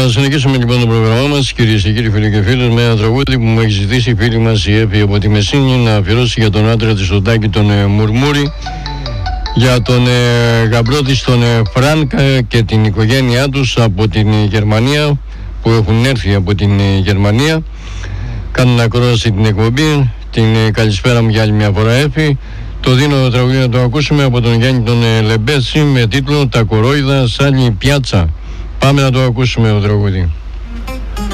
συνεχίσουμε λοιπόν το πρόγραμμά μας, κυρίες και κύριοι, φίλοι και φίλες, με ένα τραγούδι που μου έχει ζητήσει η φίλη μας η Εύη από τη Μεσίνη να αφιερώσει για τον άντρα της, τον Τάκη, τον Μουρμούρη, για τον γαμπρό της, τον Φράνκα, και την οικογένειά τους από την Γερμανία, που έχουν έρθει από την Γερμανία. Κάνουν ακρόαση την εκπομπή. Την καλησπέρα μου για άλλη μια φορά, Εύη. Το δίνω το τραγούδι να το ακούσουμε από τον Γιάννη τον Λεμπέση με τίτλο «Τα κορόιδα σ' άλλη πιάτσα». Πάμε να το ακούσουμε το τραγούδι.